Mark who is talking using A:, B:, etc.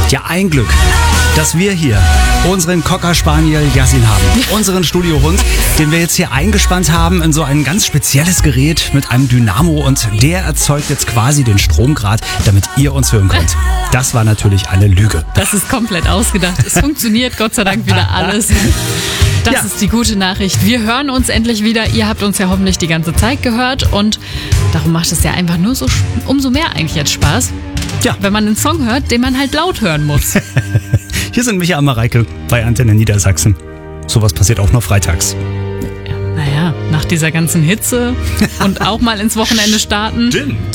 A: Ja, ein Glück, dass wir hier unseren Cocker Spaniel Yassin haben. Unseren Studiohund, den wir jetzt hier eingespannt haben in so ein ganz spezielles Gerät mit einem Dynamo. Und der erzeugt jetzt quasi den Stromgrad, damit ihr uns hören könnt. Das war natürlich eine Lüge.
B: Das ist komplett ausgedacht. Es funktioniert Gott sei Dank wieder alles. Das ist die gute Nachricht. Wir hören uns endlich wieder. Ihr habt uns ja hoffentlich die ganze Zeit gehört. Und darum macht es ja einfach nur so umso mehr eigentlich jetzt Spaß.
A: Ja.
B: Wenn man einen Song hört, den man halt laut hören muss.
A: Hier sind Micha und Mareike bei Antenne Niedersachsen. Sowas passiert auch nur freitags.
B: Naja, nach dieser ganzen Hitze und auch mal ins Wochenende starten.
A: Stimmt.